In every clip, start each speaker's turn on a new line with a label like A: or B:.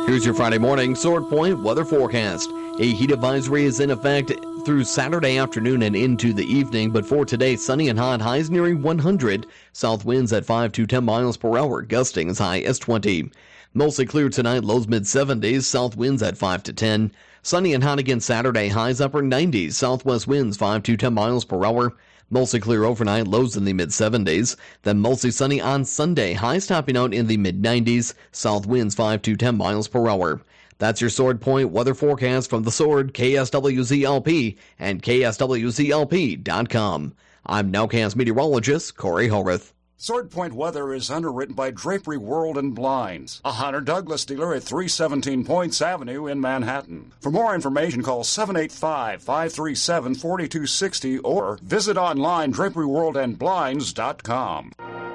A: Here's your Friday morning Sword Point weather forecast. A heat advisory is in effect through Saturday afternoon and into the evening, but for today, sunny and hot, highs nearing 100. South winds at 5 to 10 miles per hour, gusting as high as 20. Mostly clear tonight, lows mid-70s, south winds at 5 to 10. Sunny and hot again Saturday, highs upper 90s, southwest winds 5 to 10 miles per hour. Mostly clear overnight, lows in the mid-70s. Then mostly sunny on Sunday, highs topping out in the mid-90s, south winds 5 to 10 miles per hour. That's your Sword Point weather forecast from The Sword, KSWZLP, and KSWZLP.com. I'm Nowcast meteorologist Corey Horvath.
B: Sword Point weather is underwritten by Drapery World and Blinds, a Hunter Douglas dealer at 317 Points Avenue in Manhattan. For more information, call 785-537-4260 or visit online draperyworldandblinds.com.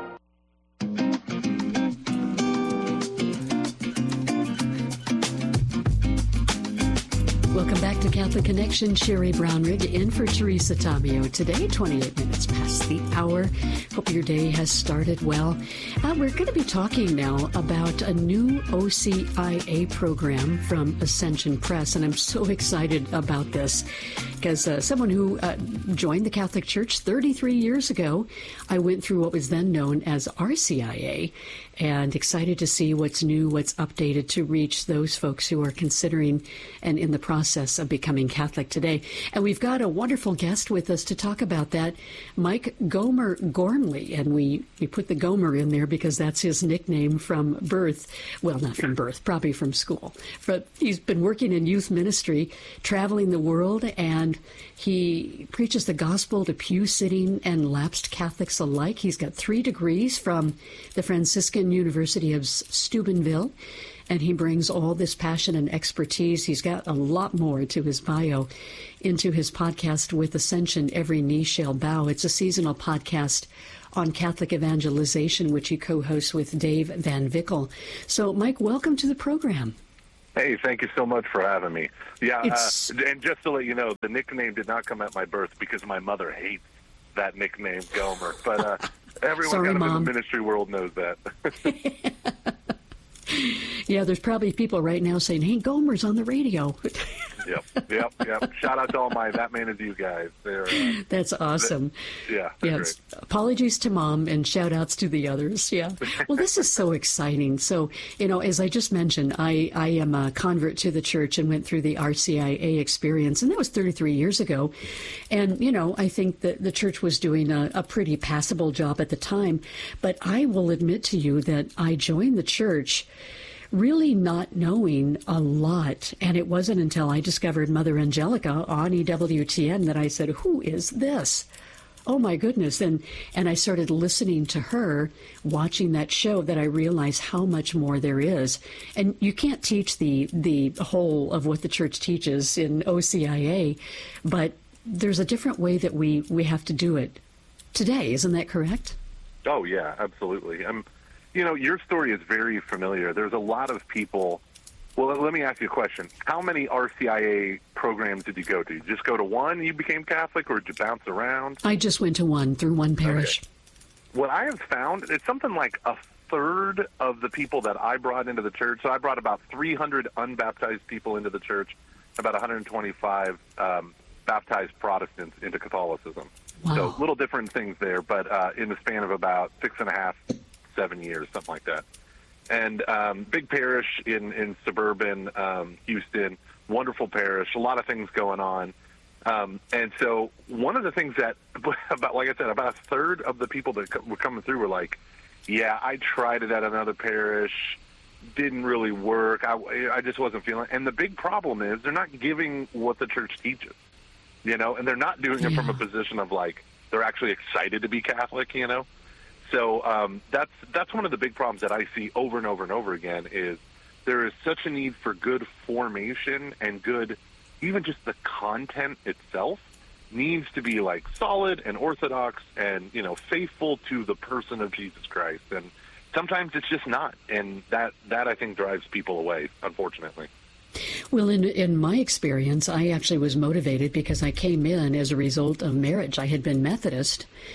C: Welcome back to Catholic Connection. Sherry Brownrigg in for Teresa Tomeo. Today, 28 minutes past the hour. Hope your day has started well. We're going to be talking now about a new OCIA program from Ascension Press, and I'm so excited about this because someone who joined the Catholic Church 33 years ago, I went through what was then known as RCIA, and excited to see what's new, what's updated to reach those folks who are considering and in the process of becoming Catholic today. And we've got a wonderful guest with us to talk about that, Mike Gomer Gormley. And we put the Gomer in there because that's his nickname from birth. Well, not from birth, probably from school. But he's been working in youth ministry, traveling the world, and he preaches the gospel to pew-sitting and lapsed Catholics alike. He's got 3 degrees from the Franciscan University of Steubenville, and he brings all this passion and expertise. He's got a lot more to his bio into his podcast with Ascension, Every Knee Shall Bow. It's a seasonal podcast on Catholic evangelization, which he co-hosts with Dave Van Vickle. So, Mike, welcome to the program.
D: Hey, thank you so much for having me. Yeah, and just to let you know, the nickname did not come at my birth because my mother hates that nickname, Gomer. But everyone
C: Sorry,
D: kind of
C: Mom.
D: in the ministry world knows that.
C: Yeah, there's probably people right now saying, hey, Gomer's on the radio.
D: Yep. Shout out to all my That Man Is You guys.
C: That's awesome.
D: Great.
C: Apologies to Mom and shout outs to the others. Yeah. Well, this is so exciting. So, as I just mentioned, I am a convert to the church and went through the RCIA experience, and that was 33 years ago. And, I think that the church was doing a pretty passable job at the time. But I will admit to you that I joined the church really not knowing a lot. And it wasn't until I discovered Mother Angelica on EWTN that I said, who is this? Oh, my goodness. And I started listening to her, watching that show, that I realized how much more there is. And you can't teach the whole of what the church teaches in OCIA, but there's a different way that we have to do it today. Isn't that correct?
D: Oh, yeah, absolutely. Your story is very familiar. There's a lot of people. Well, let me ask you a question. How many RCIA programs did you go to? Did you just go to one, you became Catholic, or did you bounce around?
C: I just went to one, through one parish.
D: Okay. What I have found, it's something like a third of the people that I brought into the church. So I brought about 300 unbaptized people into the church, about 125 baptized Protestants into Catholicism.
C: Wow.
D: So little different things there, but in the span of about 6.5, 7 years, something like that. And big parish in suburban Houston, wonderful parish, a lot of things going on. And so one of the things that, like I said, about a third of the people that were coming through were like, yeah, I tried it at another parish, didn't really work, I just wasn't feeling it. And the big problem is they're not giving what the church teaches, and they're not doing it from a position of like, they're actually excited to be Catholic, So that's one of the big problems that I see over and over and over again is there is such a need for good formation and good, even just the content itself needs to be like solid and orthodox and, faithful to the person of Jesus Christ. And sometimes it's just not. And that I think drives people away, unfortunately.
C: Well, in my experience, I actually was motivated because I came in as a result of marriage. I had been Methodist.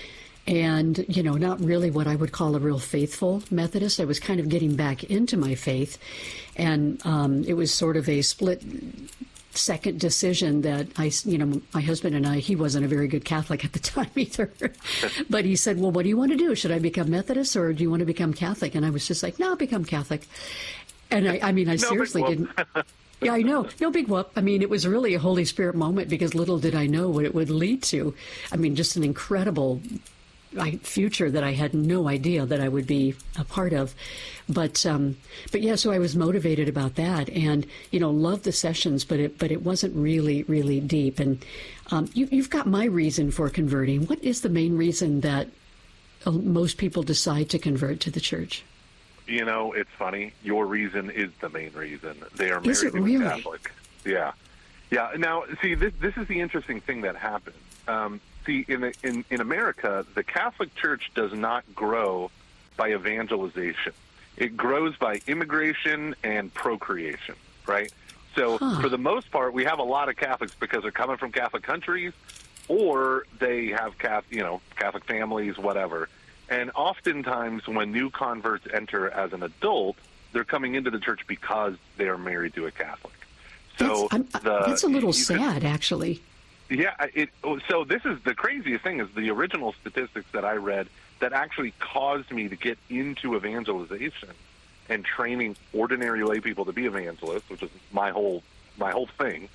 C: and, not really what I would call a real faithful Methodist. I was kind of getting back into my faith, and it was sort of a split second decision that my husband and I, he wasn't a very good Catholic at the time either, but he said, well, what do you want to do? Should I become Methodist or do you want to become Catholic? And I was just like, no, I'll become Catholic. And I seriously didn't. Yeah, I know. No big whoop. I mean, it was really a Holy Spirit moment because little did I know what it would lead to. I mean, just an incredible future that I had no idea that I would be a part of. But yeah, so I was motivated about that and, loved the sessions, but it wasn't really, really deep. And you've got my reason for converting. What is the main reason that most people decide to convert to the church?
D: It's funny. Your reason is the main reason. They are married to
C: really?
D: a Catholic. Yeah. Yeah. Now, see, this is the interesting thing that happened. See, in America, the Catholic Church does not grow by evangelization. It grows by immigration and procreation, right? So for the most part, we have a lot of Catholics because they're coming from Catholic countries or they have Catholic families, whatever. And oftentimes when new converts enter as an adult, they're coming into the church because they are married to a Catholic. So
C: that's a little sad, actually.
D: Yeah. So this is the craziest thing is the original statistics that I read that actually caused me to get into evangelization and training ordinary lay people to be evangelists, which is my whole thing,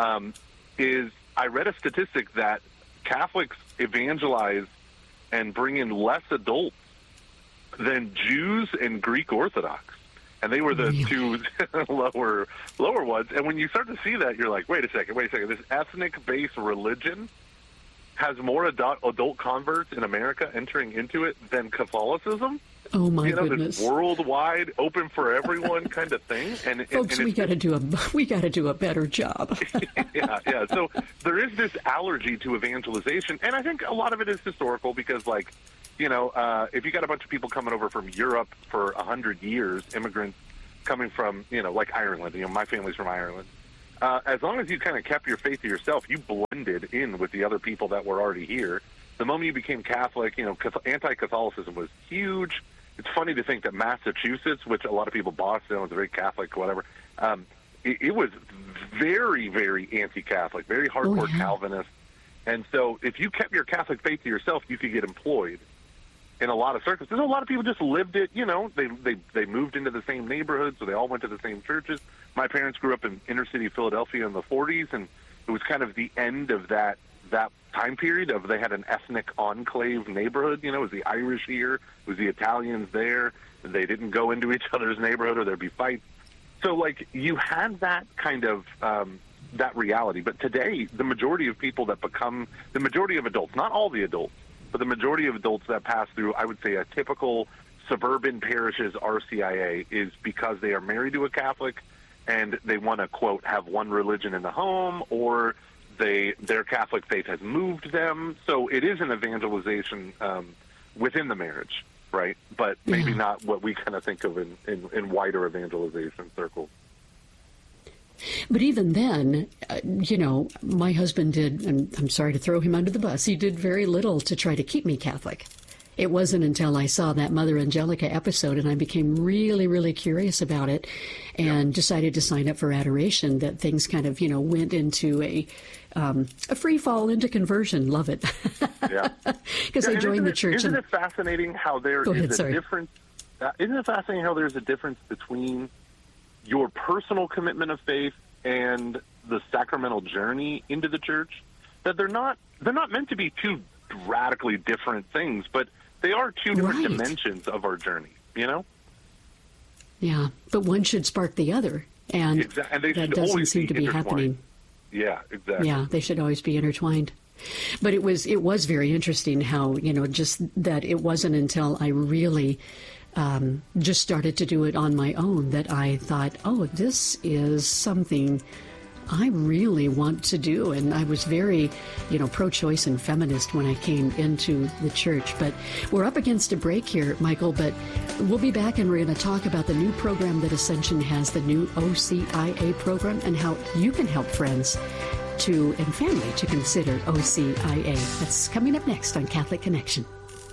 D: is I read a statistic that Catholics evangelize and bring in less adults than Jews and Greek Orthodox. And they were the two lower ones. And when you start to see that, you're like, wait a second. This ethnic-based religion has more adult converts in America entering into it than Catholicism.
C: Oh my goodness!
D: This worldwide, open for everyone kind of thing. And
C: folks, we got to do a better job.
D: yeah. So there is this allergy to evangelization, and I think a lot of it is historical because, if you got a bunch of people coming over from Europe for 100 years, immigrants coming from, like Ireland. My family's from Ireland. As long as you kind of kept your faith to yourself, you blended in with the other people that were already here. The moment you became Catholic, anti-Catholicism was huge. It's funny to think that Massachusetts, which a lot of people, Boston was very Catholic, whatever, it was very, very anti-Catholic, very hardcore Calvinist. And so if you kept your Catholic faith to yourself, you could get employed in a lot of circumstances. A lot of people just lived it, they moved into the same neighborhood, so they all went to the same churches. My parents grew up in inner city Philadelphia in the 40s, and it was kind of the end of that time period of they had an ethnic enclave neighborhood. It was the Irish here, it was the Italians there. They didn't go into each other's neighborhood or there'd be fights. So, you had that kind of that reality. But today, the majority of people that become, the majority of adults, not all the adults, but the majority of adults that pass through, I would say, a typical suburban parish's RCIA is because they are married to a Catholic and they want to, quote, have one religion in the home, or their Catholic faith has moved them. So it is an evangelization within the marriage, right? But maybe not what we kind of think of in wider evangelization circles.
C: But even then, my husband did, and I'm sorry to throw him under the bus, he did very little to try to keep me Catholic. It wasn't until I saw that Mother Angelica episode and I became really, really curious about it and decided to sign up for adoration that things kind of, went into a free fall into conversion. Love it.
D: Yeah.
C: Because I joined the church.
D: Isn't it fascinating how there is a difference? Isn't it fascinating how there's a difference between your personal commitment of faith and the sacramental journey into the church? That they're not meant to be two radically different things, but they are two different dimensions of our journey,
C: Yeah, but one should spark the other, and that doesn't seem to be happening.
D: Yeah, exactly.
C: Yeah, they should always be intertwined. But it was very interesting how, just that it wasn't until I really just started to do it on my own that I thought, oh, this is something I really want to do. And I was very, pro-choice and feminist when I came into the church. But we're up against a break here, Michael, but we'll be back and we're going to talk about the new program that Ascension has, the new OCIA program, and how you can help friends and family to consider OCIA. That's coming up next on Catholic Connection.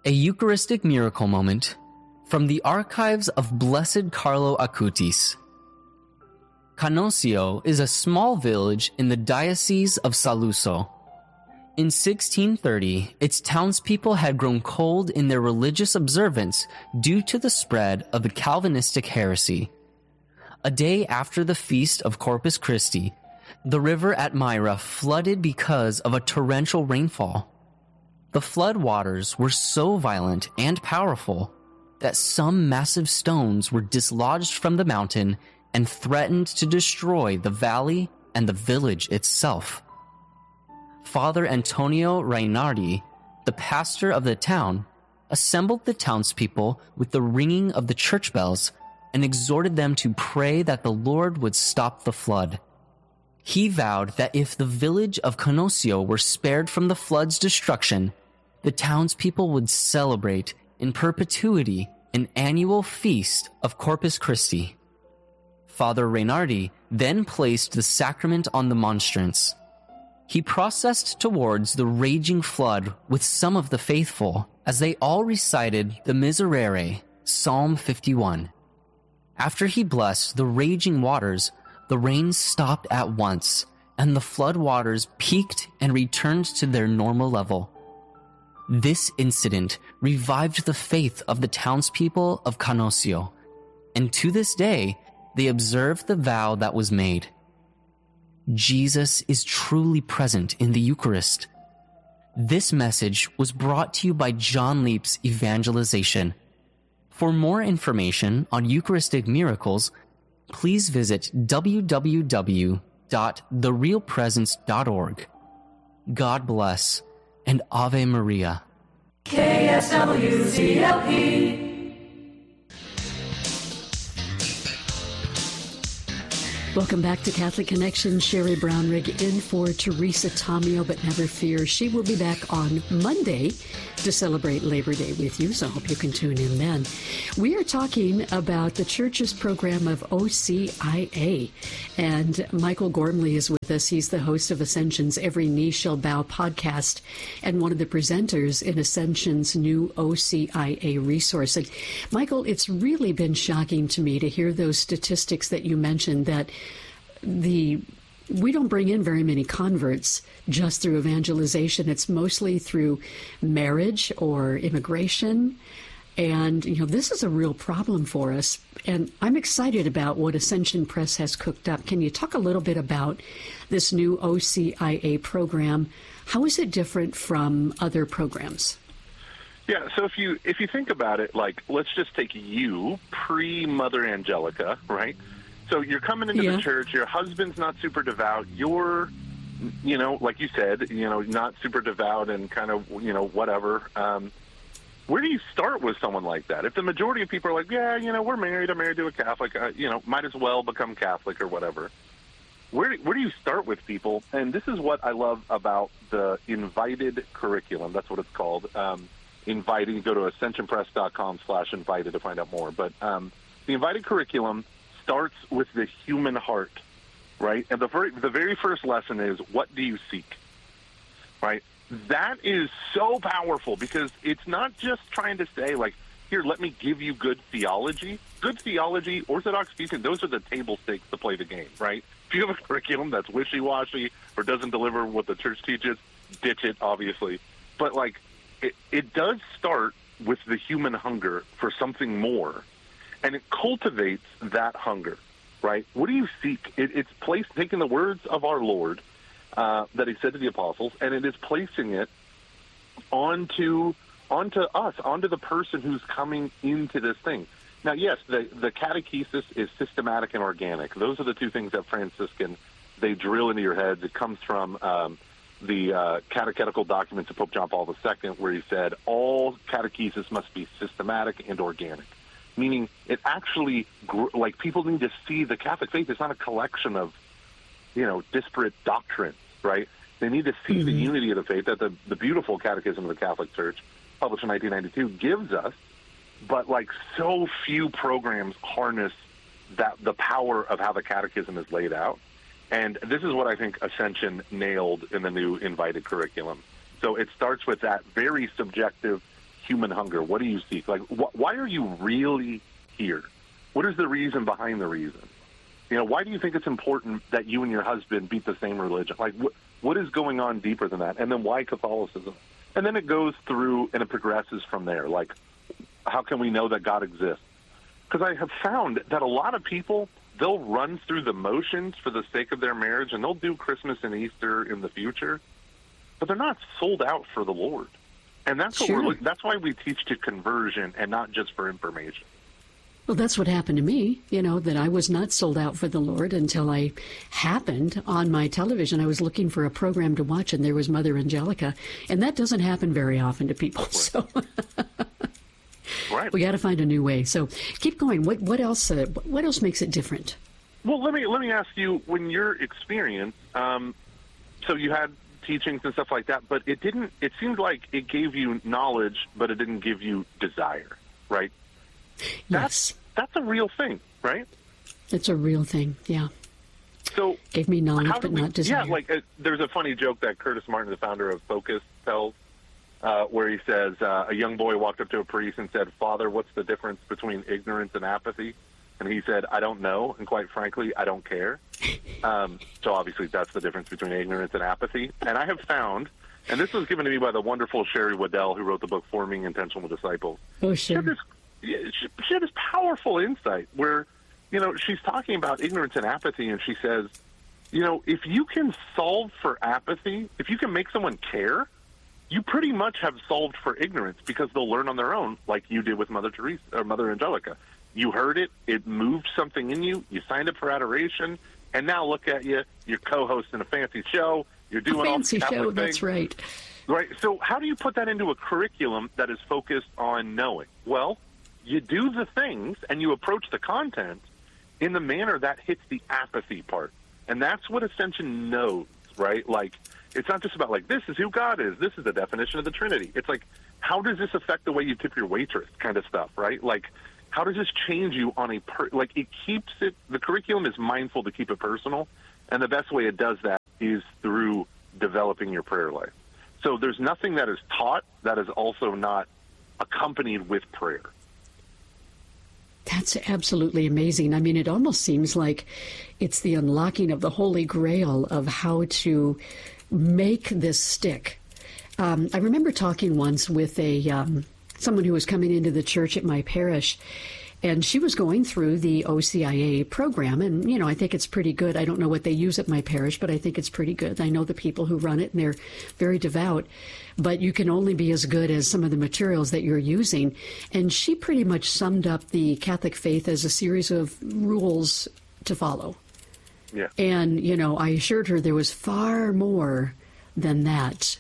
E: A Eucharistic miracle moment from the archives of Blessed Carlo Acutis. Canosio is a small village in the Diocese of Saluzzo. In 1630, its townspeople had grown cold in their religious observance due to the spread of the Calvinistic heresy. A day after the feast of Corpus Christi, the river at Myra flooded because of a torrential rainfall. The flood waters were so violent and powerful that some massive stones were dislodged from the mountain and threatened to destroy the valley and the village itself. Father Antonio Rainardi, the pastor of the town, assembled the townspeople with the ringing of the church bells and exhorted them to pray that the Lord would stop the flood. He vowed that if the village of Canosio were spared from the flood's destruction, the townspeople would celebrate in perpetuity an annual feast of Corpus Christi. Father Rainardi then placed the sacrament on the monstrance. He processed towards the raging flood with some of the faithful as they all recited the Miserere, Psalm 51. After he blessed the raging waters, the rain stopped at once, and the flood waters peaked and returned to their normal level. This incident revived the faith of the townspeople of Canosio, and to this day, they observe the vow that was made. Jesus is truly present in the Eucharist. This message was brought to you by John Leap's evangelization. For more information on Eucharistic miracles, please visit www.therealpresence.org. God bless and Ave Maria.
C: KSWZLP. Welcome back to Catholic Connection. Sherry Brownrigg in for Teresa Tomeo, but never fear, she will be back on Monday to celebrate Labor Day with you, so I hope you can tune in then. We are talking about the Church's program of OCIA, and Michael Gormley is with us. He's the host of Ascension's Every Knee Shall Bow podcast and one of the presenters in Ascension's new OCIA resource. And Michael, it's really been shocking to me to hear those statistics that you mentioned, that we don't bring in very many converts just through evangelization. It's mostly through marriage or immigration. And, this is a real problem for us. And I'm excited about what Ascension Press has cooked up. Can you talk a little bit about this new OCIA program? How is it different from other programs?
D: Yeah, so if you think about it, like, let's just take you, pre-Mother Angelica, right? So you're coming into the church, your husband's not super devout, you're, like you said, not super devout and kind of, whatever. Where do you start with someone like that? If the majority of people are like, we're married, I'm married to a Catholic, might as well become Catholic or whatever. Where do you start with people? And this is what I love about the invited curriculum. That's what it's called. Invited, you go to ascensionpress.com/invited to find out more. But the invited curriculum starts with the human heart, right? And the very first lesson is, what do you seek, right? That is so powerful, because it's not just trying to say, like, here, let me give you good theology. Good theology, Orthodox teaching, those are the table stakes to play the game, right? If you have a curriculum that's wishy-washy or doesn't deliver what the church teaches, ditch it, obviously. But, like, it does start with the human hunger for something more. And it cultivates that hunger, right? What do you seek? It's taking the words of our Lord that he said to the apostles, and it is placing it onto us, onto the person who's coming into this thing. Now, yes, the catechesis is systematic and organic. Those are the two things that Franciscan, they drill into your heads. It comes from the catechetical documents of Pope John Paul II, where he said all catechesis must be systematic and organic. Meaning it actually, like, people need to see the Catholic faith. It's not a collection of, disparate doctrines, right? They need to see the unity of the faith that the beautiful Catechism of the Catholic Church, published in 1992, gives us. But, like, so few programs harness the power of how the Catechism is laid out. And this is what I think Ascension nailed in the new invited curriculum. So it starts with that very subjective human hunger? What do you seek? Like, why are you really here? What is the reason behind the reason? You know, why do you think it's important that you and your husband beat the same religion? Like, what is going on deeper than that? And then why Catholicism? And then it goes through and it progresses from there. Like, how can we know that God exists? Because I have found that a lot of people, they'll run through the motions for the sake of their marriage, and they'll do Christmas and Easter in the future, but they're not sold out for the Lord. And that's what that's why we teach to conversion and not just for information.
C: Well, that's what happened to me, that I was not sold out for the Lord until I happened on my television. I was looking for a program to watch, and there was Mother Angelica, and that doesn't happen very often to people. So
D: right.
C: We got to find a new way. So keep going. What else makes it different?
D: Well, let me ask you, when your experience, so you had teachings and stuff like that, but it seemed like it gave you knowledge, but it didn't give you desire, right?
C: Yes.
D: That's a real thing, right?
C: It's a real thing, yeah.
D: So
C: gave me knowledge, but not desire.
D: Yeah, like there's a funny joke that Curtis Martin, the founder of Focus, tells, where he says, a young boy walked up to a priest and said, "Father, what's the difference between ignorance and apathy?" And he said, "I don't know, and quite frankly, I don't care." So obviously that's the difference between ignorance and apathy. And I have found, and this was given to me by the wonderful Sherry Waddell, who wrote the book Forming Intentional Disciples.
C: Oh, sure.
D: She had this powerful insight where, she's talking about ignorance and apathy, and she says, if you can solve for apathy, if you can make someone care, you pretty much have solved for ignorance, because they'll learn on their own, like you did with Mother Teresa or Mother Angelica. You heard it moved something in you, you signed up for adoration, and now look at you, you're co-hosting a fancy show, you're doing all the Catholic things.
C: That's right.
D: Right. So how do you put that into a curriculum that is focused on knowing? Well, you do the things and you approach the content in the manner that hits the apathy part. And that's what Ascension knows, right? Like, it's not just about, like, this is who God is, this is the definition of the Trinity. It's like, how does this affect the way you tip your waitress kind of stuff, right? Like, how does this change you on it keeps it, the curriculum is mindful to keep it personal, and the best way it does that is through developing your prayer life. So there's nothing that is taught that is also not accompanied with prayer.
C: That's absolutely amazing. I mean, it almost seems like it's the unlocking of the Holy Grail of how to make this stick. I remember talking once with someone who was coming into the church at my parish, and she was going through the OCIA program, and, I think it's pretty good. I don't know what they use at my parish, but I think it's pretty good. I know the people who run it, and they're very devout, but you can only be as good as some of the materials that you're using. And she pretty much summed up the Catholic faith as a series of rules to follow.
D: Yeah.
C: And, I assured her there was far more than that.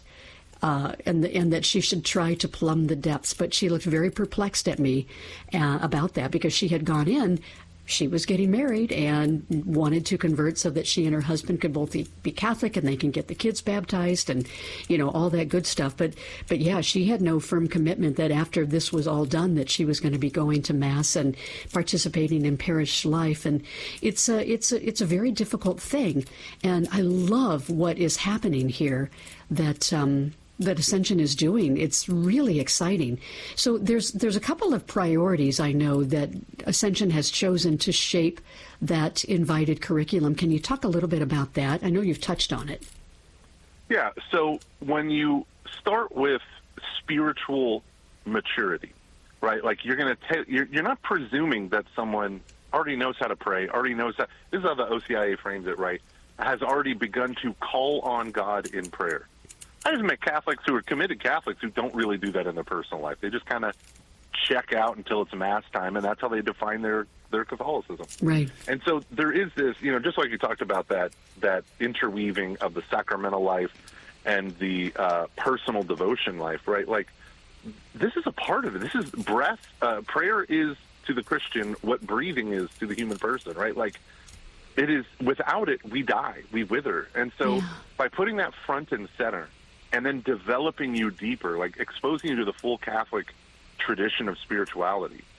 C: And that she should try to plumb the depths. But she looked very perplexed at me about that, because she had gone in, she was getting married and wanted to convert so that she and her husband could both be Catholic and they can get the kids baptized and, all that good stuff. But yeah, she had no firm commitment that after this was all done that she was going to be going to Mass and participating in parish life. And it's a very difficult thing. And I love what is happening here that Ascension is doing. It's really exciting. So there's a couple of priorities I know that Ascension has chosen to shape that invited curriculum. Can you talk a little bit about that? I know you've touched on it.
D: Yeah. So when you start with spiritual maturity, right? Like you're not presuming that someone already knows how to pray, already knows that, this is how the OCIA frames it, right? Has already begun to call on God in prayer. I just met Catholics who are committed Catholics who don't really do that in their personal life. They just kind of check out until it's Mass time, and that's how they define their Catholicism.
C: Right.
D: And so there is this, just like you talked about that interweaving of the sacramental life and the personal devotion life, right? Like, this is a part of it. This is breath. Prayer is to the Christian what breathing is to the human person, right? Like, it is, without it, we die, we wither. And so by putting that front and center, and then developing you deeper, like exposing you to the full Catholic tradition of spirituality,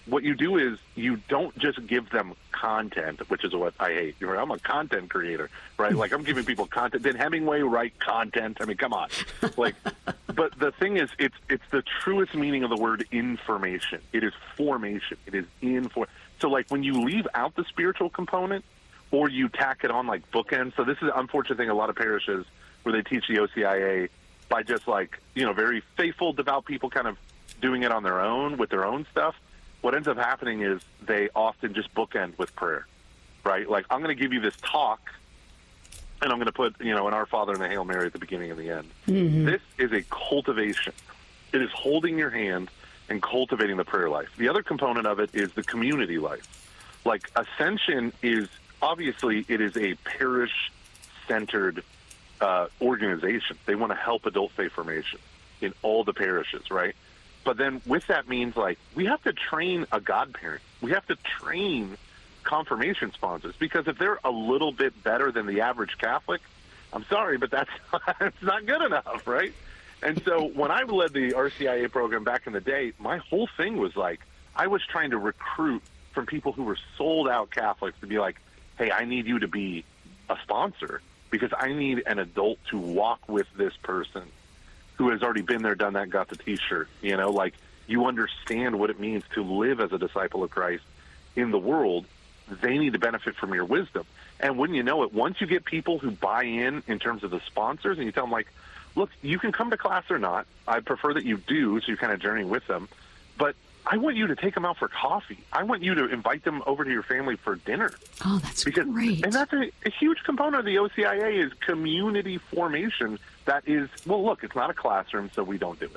D: what you do is you don't just give them content, which is what I hate. I'm a content creator, right? Like, I'm giving people content. Did Hemingway write content? I mean, come on. Like, but the thing is, it's the truest meaning of the word information. It is formation. It is So, like, when you leave out the spiritual component or you tack it on like bookends, so this is an unfortunate thing, a lot of parishes where they teach the OCIA by just like, very faithful, devout people kind of doing it on their own with their own stuff. What ends up happening is they often just bookend with prayer, right? Like, I'm going to give you this talk, and I'm going to put, an Our Father and a Hail Mary at the beginning and the end. Mm-hmm. This is a cultivation. It is holding your hand and cultivating the prayer life. The other component of it is the community life. Like, Ascension is, obviously, it is a parish-centered organization. They want to help adult faith formation in all the parishes, right? But then with that means, like, we have to train a godparent. We have to train confirmation sponsors, because if they're a little bit better than the average Catholic, I'm sorry, but that's not good enough, right? And so when I led the RCIA program back in the day, my whole thing was like, I was trying to recruit from people who were sold-out Catholics to be like, hey, I need you to be a sponsor because I need an adult to walk with this person who has already been there, done that, got the T-shirt. Like, you understand what it means to live as a disciple of Christ in the world. They need to benefit from your wisdom. And wouldn't you know it, once you get people who buy in terms of the sponsors, and you tell them, like, look, you can come to class or not. I prefer that you do, so you're kind of journeying with them. But I want you to take them out for coffee. I want you to invite them over to your family for dinner.
C: Oh, that's great.
D: And that's a huge component of the OCIA is community formation. That is, well, look, it's not a classroom, so we don't do it.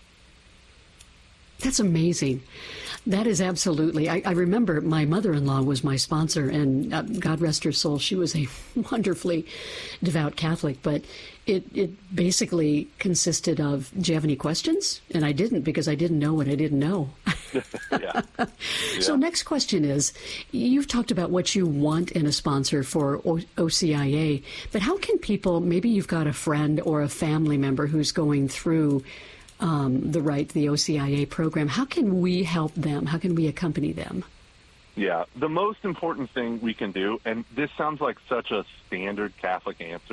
C: That's amazing. That is absolutely. I remember my mother-in-law was my sponsor, and God rest her soul, she was a wonderfully devout Catholic, but it basically consisted of, do you have any questions? And I didn't, because I didn't know what I didn't know.
D: Yeah.
C: So next question is, you've talked about what you want in a sponsor for OCIA, but how can people, maybe you've got a friend or a family member who's going through the OCIA program. How can we help them? How can we accompany them?
D: Yeah, the most important thing we can do, and this sounds like such a standard Catholic answer,